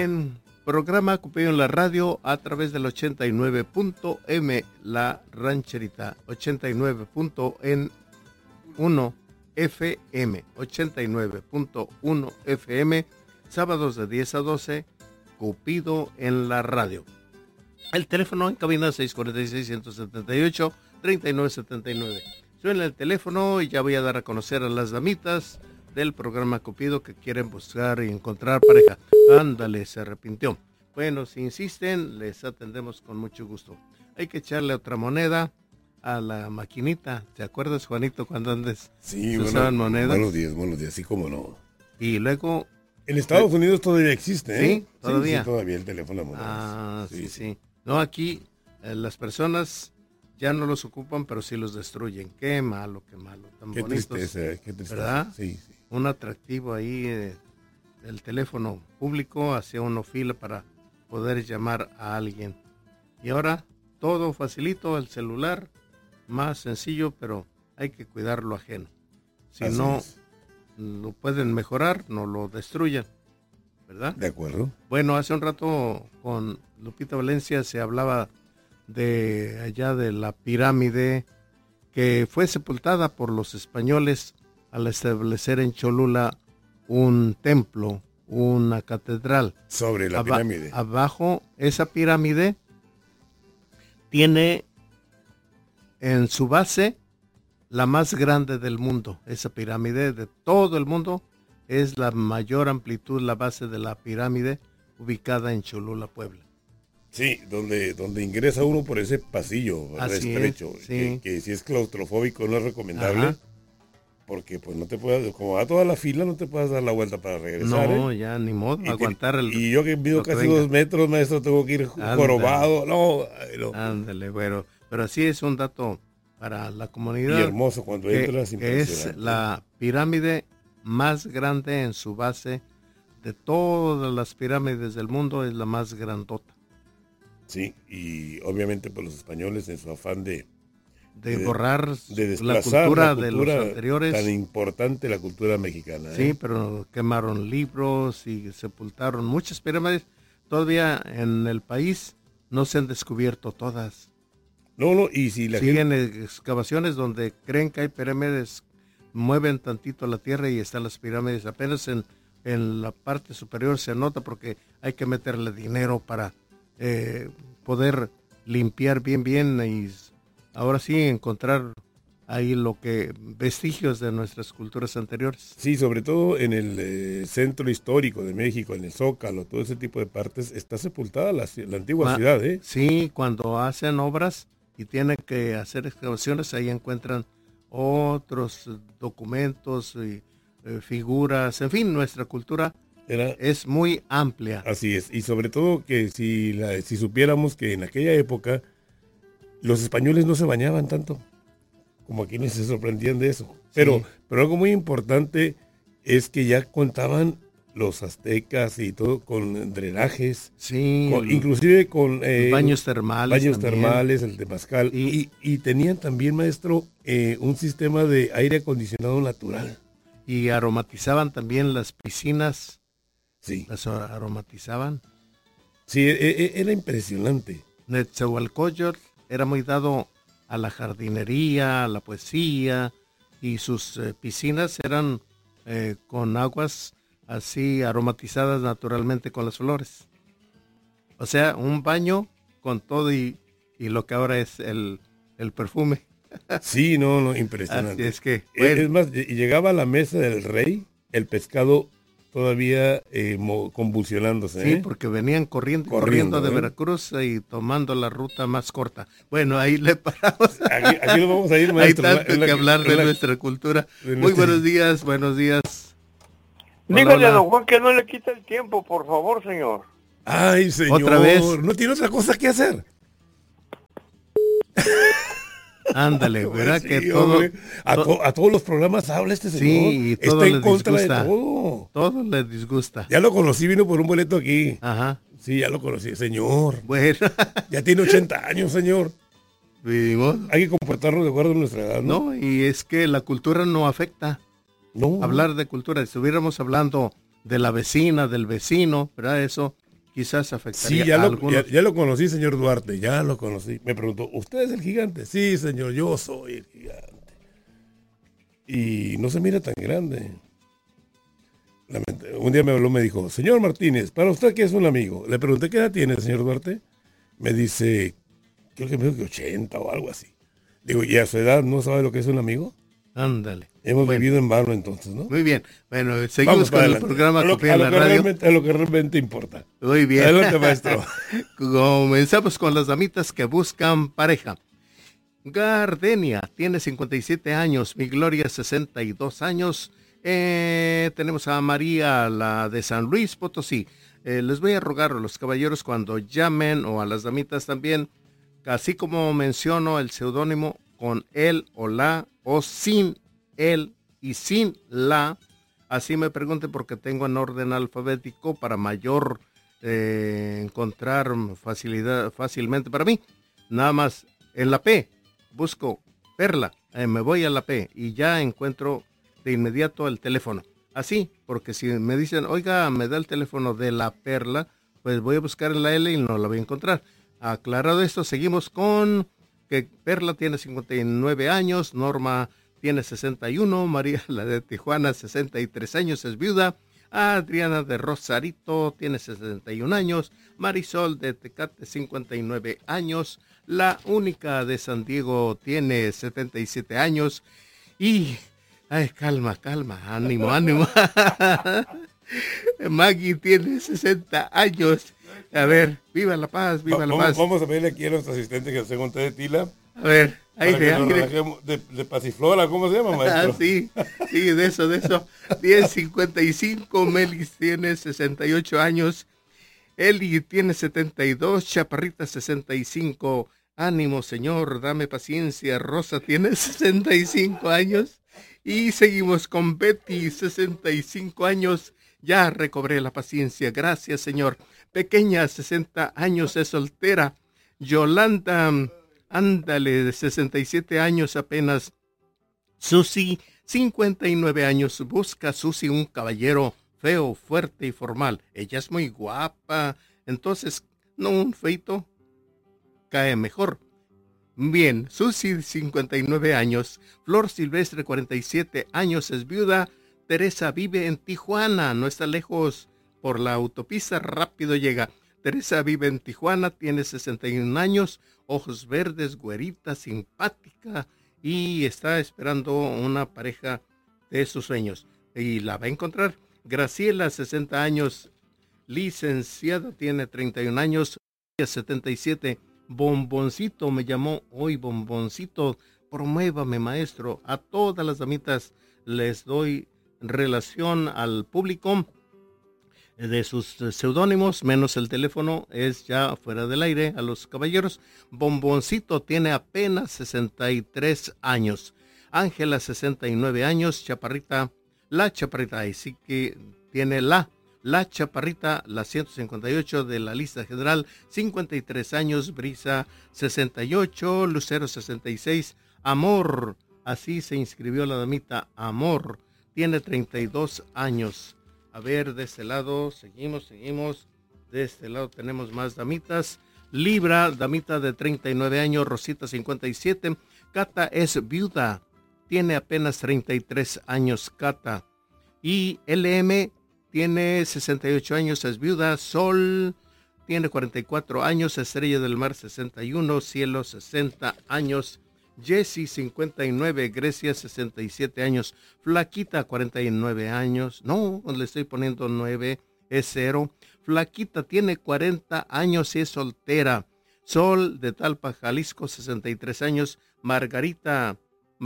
en programa Cupido en la radio a través del 89.m La Rancherita, 89.1 FM, 89.1 FM, sábados de 10 a 12, Cupido en la radio. El teléfono en cabina 646-178-3979. Suena el teléfono y ya voy a dar a conocer a las damitas del programa Cupido que quieren buscar y encontrar pareja. Ándale, se arrepintió. Bueno, si insisten, les atendemos con mucho gusto. Hay que echarle otra moneda a la maquinita. ¿Te acuerdas, Juanito, cuando antes usaban monedas? Buenos días, sí, cómo no. Y luego... En Estados Unidos todavía existe, ¿eh? ¿Sí? ¿Todavía? Sí, todavía el teléfono de monedas. Ah, sí. No, aquí las personas ya no los ocupan, pero sí los destruyen. Qué malo. Tan qué bonitos, tristeza, qué tristeza. ¿Verdad? Sí. Un atractivo ahí del teléfono público, hacía uno fila para poder llamar a alguien. Y ahora todo facilito, el celular, más sencillo, pero hay que cuidar lo ajeno. Si Así no es. lo pueden mejorar, no lo destruyan, ¿verdad? De acuerdo. Bueno, hace un rato con Lupita Valencia se hablaba de allá de la pirámide que fue sepultada por los españoles al establecer en Cholula un templo, una catedral. Sobre la pirámide. Abajo, esa pirámide tiene en su base la más grande del mundo. Esa pirámide de todo el mundo es la mayor amplitud, la base de la pirámide ubicada en Cholula, Puebla. Sí, donde ingresa uno por ese pasillo estrecho, sí. que si es claustrofóbico no es recomendable. Ajá. Porque pues no te puedes, como va toda la fila, no te puedes dar la vuelta para regresar. No, ya ni modo, aguantar y yo que mido casi 2 metros, maestro, tengo que ir jorobado. No. Ándale, pero así es un dato para la comunidad. Y hermoso cuando entras, impresionante. Es la pirámide más grande en su base de todas las pirámides del mundo, es la más grandota. Sí, y obviamente pues los españoles en su afán de borrar la cultura de los anteriores. Tan importante la cultura mexicana. Sí, pero quemaron libros y sepultaron muchas pirámides. Todavía en el país no se han descubierto todas. No, y si la siguen excavaciones donde creen que hay pirámides, mueven tantito la tierra y están las pirámides. Apenas en la parte superior se nota porque hay que meterle dinero para poder limpiar bien y ahora sí encontrar ahí vestigios de nuestras culturas anteriores. Sí, sobre todo en el centro histórico de México, en el Zócalo, todo ese tipo de partes, está sepultada la antigua ciudad, ¿eh? Sí, cuando hacen obras y tienen que hacer excavaciones, ahí encuentran otros documentos y figuras, en fin, nuestra cultura es muy amplia. Así es, y sobre todo que si supiéramos que en aquella época los españoles no se bañaban tanto, como aquí no se sorprendían de eso. Pero algo muy importante es que ya contaban los aztecas y todo con drenajes, inclusive con baños termales, el temazcal, y tenían también, maestro, un sistema de aire acondicionado natural. Y aromatizaban también las piscinas. Sí. Las aromatizaban. Sí, era impresionante. Netzahualcóyotl era muy dado a la jardinería, a la poesía, y sus piscinas eran con aguas así aromatizadas naturalmente con las flores. O sea, un baño con todo y lo que ahora es el perfume. Sí, no, impresionante. Así es que, bueno. Es más, llegaba a la mesa del rey el pescado todavía convulsionándose. Sí, porque venían corriendo de Veracruz y tomando la ruta más corta. Bueno, ahí le paramos. Aquí nos vamos a ir, maestro. Hay tanto que hablar de nuestra cultura. Muy buenos días. Dígale a don Juan que no le quita el tiempo, por favor, señor. Ay, señor. ¿Otra vez? ¿No tiene otra cosa que hacer? Ándale, ¿verdad? Sí, que todo, a todos los programas habla este señor. Sí, y todo está en contra disgusta. De todo. Todo le disgusta. Ya lo conocí, vino por un boleto aquí. Ajá. Sí, ya lo conocí, señor. Bueno. Ya tiene 80 años, señor. Vivimos. Hay que comportarnos de acuerdo a nuestra edad, ¿no? No, y es que la cultura no afecta. No. Hablar de cultura, si estuviéramos hablando de la vecina, del vecino, ¿verdad? Eso quizás afectaría Sí, ya a lo, algunos. ya lo conocí, señor Duarte, ya lo conocí. Me preguntó, ¿usted es el gigante? Sí, señor, yo soy el gigante. Y no se mira tan grande. Un día me habló, me dijo, señor Martínez, ¿para usted qué es un amigo? Le pregunté, ¿qué edad tiene, señor Duarte? Me dice, creo que me dijo que 80 o algo así. Digo, ¿y a su edad no sabe lo que es un amigo? Ándale. Hemos Bueno, vivido en vano entonces, ¿no? muy bien. Bueno, Vamos seguimos con para el adelante. programa A lo, Copia a en lo la que radio. realmente, a lo que realmente importa. Muy bien. Adelante, maestro. Comenzamos con las damitas que buscan pareja. Gardenia tiene 57 años, mi Gloria 62 años. Tenemos a María, la de San Luis Potosí. Les voy a rogar a los caballeros cuando llamen, o a las damitas también, así como menciono el seudónimo, con él o la, o sin él y sin la, así me pregunten, porque tengo en orden alfabético para mayor encontrar fácilmente para mí. Nada más en la P busco Perla, me voy a la P y ya encuentro de inmediato el teléfono. Así, porque si me dicen, oiga, me da el teléfono de la Perla, pues voy a buscar en la L y no la voy a encontrar. Aclarado esto, seguimos con que Perla tiene 59 años, Norma tiene 61, María, la de Tijuana, 63 años, es viuda. Adriana de Rosarito tiene 61 años, Marisol de Tecate 59 años, la única de San Diego tiene 77 años y... Ay, calma, ánimo. Maggie tiene 60 años. A ver, viva la paz. Vamos a pedirle aquí a nuestro asistente que se conté de Tila. A ver, aire. De pasiflora, ¿cómo se llama, maestro? Sí, de eso. 10:55, Melis tiene 68 años, Eli tiene 72, Chaparrita 65. Ánimo, señor, dame paciencia. Rosa tiene 65 años. Y seguimos con Betty, 65 años. Ya recobré la paciencia, gracias, señor. Pequeña, 60 años, es soltera. Yolanda, ándale, de 67 años apenas. Susi, 59 años. Busca Susi un caballero feo, fuerte y formal. Ella es muy guapa, entonces, no un feito, cae mejor. Bien, Susi, 59 años. Flor Silvestre, 47 años, es viuda. Teresa vive en Tijuana, no está lejos, por la autopista rápido llega. Teresa vive en Tijuana, tiene 61 años, ojos verdes, güerita, simpática, y está esperando una pareja de sus sueños. Y la va a encontrar. Graciela, 60 años, licenciada, tiene 31 años, 77. Bomboncito me llamó hoy, Bomboncito, promuévame, maestro. A todas las damitas les doy relación al público de sus seudónimos, menos el teléfono, es ya fuera del aire. A los caballeros, Bomboncito tiene apenas 63 años. Ángela, 69 años. Chaparrita, la Chaparrita, ahí sí que tiene la Chaparrita, la 158 de la lista general, 53 años. Brisa, 68, Lucero, 66, Amor, así se inscribió la damita, Amor, tiene 32 años. A ver, de este lado, seguimos. De este lado tenemos más damitas. Libra, damita de 39 años, Rosita, 57. Cata es viuda, tiene apenas 33 años, Cata. Y LM tiene 68 años, es viuda. Sol tiene 44 años, Estrella del Mar 61, Cielo 60 años. Jessie 59, Grecia 67 años, Flaquita 49 años, no, le estoy poniendo 9, es 0. Flaquita tiene 40 años y es soltera. Sol de Talpa, Jalisco, 63 años. Margarita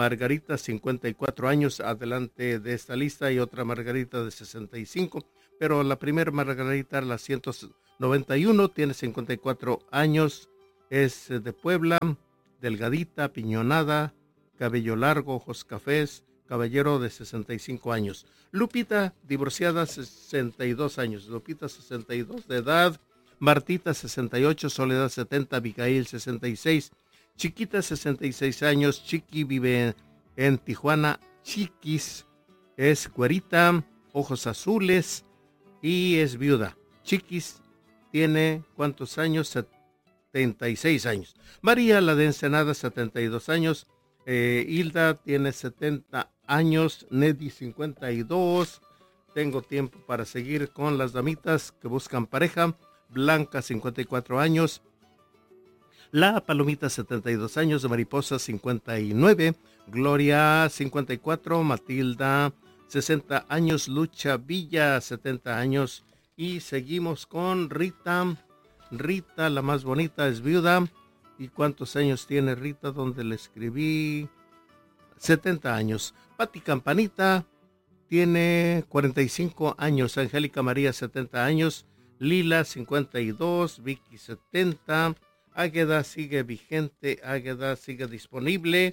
54 años, adelante de esta lista, y otra Margarita de 65, pero la primera Margarita, la 191, tiene 54 años, es de Puebla, delgadita, piñonada, cabello largo, ojos cafés, caballero de 65 años. Lupita, divorciada, 62 años. Lupita, 62 de edad. Martita, 68, Soledad, 70, Abigail, 66. Chiquita, 66 años. Chiqui vive en Tijuana. Chiquis es güerita, ojos azules y es viuda. Chiquis tiene, ¿cuántos años? 76 años. María, la de Ensenada, 72 años. Hilda tiene 70 años. Neddy, 52. Tengo tiempo para seguir con las damitas que buscan pareja. Blanca, 54 años. La Palomita, 72 años. Mariposa, 59. Gloria, 54. Matilda, 60 años. Lucha Villa, 70 años. Y seguimos con Rita. Rita, la más bonita, es viuda. ¿Y cuántos años tiene Rita? Donde le escribí 70 años. Pati Campanita tiene 45 años. Angélica María, 70 años. Lila, 52. Vicky, 70. Águeda sigue vigente. Águeda sigue disponible.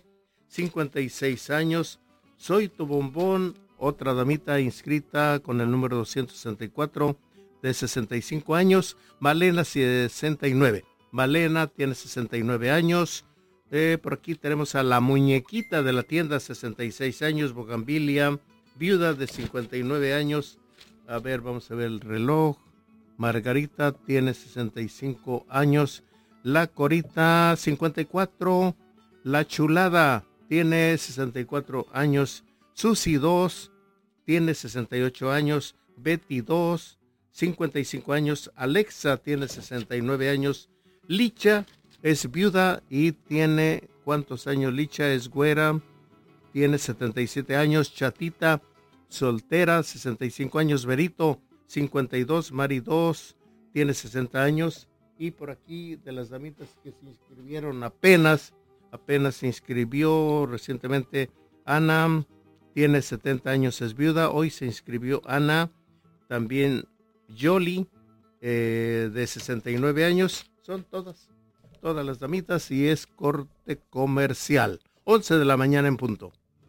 56 años. Soy tu bombón. Otra damita inscrita con el número 264 de 65 años. Malena, 69. Malena tiene 69 años. Por aquí tenemos a la muñequita de la tienda, 66 años. Bogambilia, viuda de 59 años. A ver, vamos a ver el reloj. Margarita tiene 65 años. La Corita, 54. La Chulada tiene 64 años. Susi 2 tiene 68 años. Betty 2, 55 años. Alexa tiene 69 años. Licha es viuda y tiene, ¿cuántos años? Licha es güera, tiene 77 años. Chatita, soltera, 65 años. Berito, 52. Mari 2, tiene 60 años. Y por aquí, de las damitas que se inscribieron apenas se inscribió recientemente Ana, tiene 70 años, es viuda. Hoy se inscribió Ana, también Yoli, de 69 años. Son todas las damitas y es corte comercial. 11 de la mañana en punto.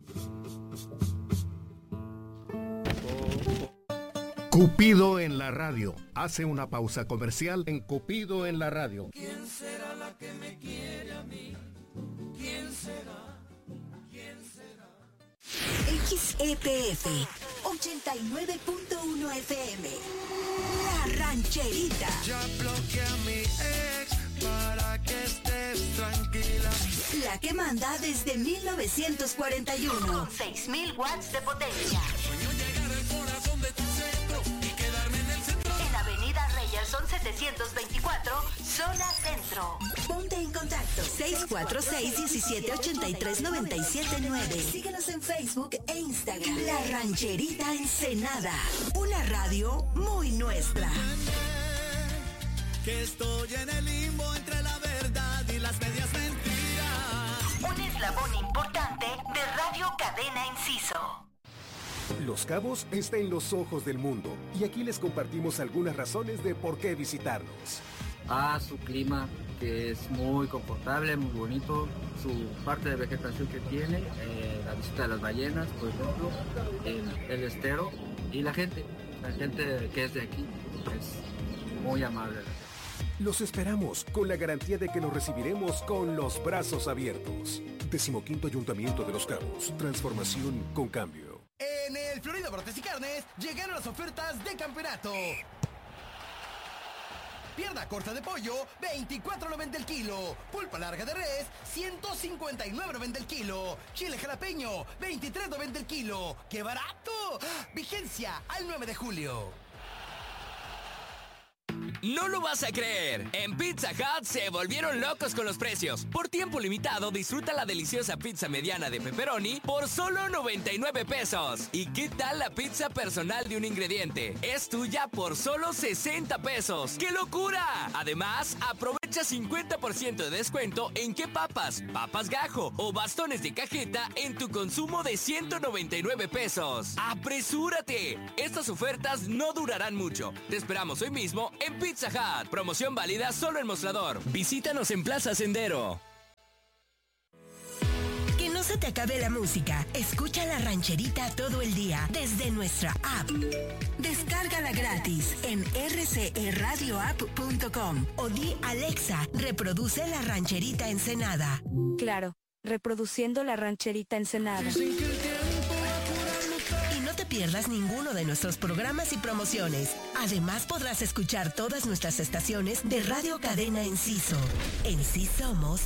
Cupido en la radio. Hace una pausa comercial en Cupido en la radio. ¿Quién será la que me quiere a mí? ¿Quién será? ¿Quién será? XEPF 89.1 FM. La Rancherita. Ya bloqueé a mi ex para que estés tranquila. La que manda desde 1941. Con 6,000 watts de potencia. Sueño llegar al corazón de tu centro y quedarme en el centro. En Avenida Reyerson 724, zona centro. Ponte en contacto 646-1783-979. Síguenos en Facebook e Instagram. La Rancherita Ensenada. Una radio muy nuestra. Que estoy en el limbo entre la verdad y las medias mentiras. Un eslabón importante de Radio Cadena Inciso. Los Cabos está en los ojos del mundo y aquí les compartimos algunas razones de por qué visitarnos. Su clima, que es muy confortable, muy bonito, su parte de vegetación que tiene, la visita de las ballenas, por ejemplo, el estero y la gente que es de aquí es muy amable. Los esperamos con la garantía de que los recibiremos con los brazos abiertos. 15º Ayuntamiento de Los Cabos. Transformación con cambio. En el Florida Brotes y Carnes llegaron las ofertas de campeonato. Pierna corta de pollo, $24.90 el kilo. Pulpa larga de res, $159.90 el kilo. Chile jalapeño, $23.90 el kilo. ¡Qué barato! Vigencia al 9 de julio. No lo vas a creer, en Pizza Hut se volvieron locos con los precios. Por tiempo limitado, disfruta la deliciosa pizza mediana de pepperoni por solo 99 pesos. ¿Y qué tal la pizza personal de un ingrediente? Es tuya por solo 60 pesos. ¡Qué locura! Además, aprovecha 50% de descuento en qué papas gajo o bastones de cajeta en tu consumo de 199 pesos. ¡Apresúrate! Estas ofertas no durarán mucho. Te esperamos hoy mismo en Pizza Hut. Promoción válida solo en Mostrador. Visítanos en Plaza Sendero. Que no se te acabe la música. Escucha La Rancherita todo el día desde nuestra app. Descárgala gratis en rcerradioapp.com o di Alexa, reproduce La Rancherita Ensenada. Claro, reproduciendo La Rancherita Ensenada. Y no te pierdas ninguno de nuestros programas y promociones. Además, podrás escuchar todas nuestras estaciones de Radio Cadena Enciso. En sí somos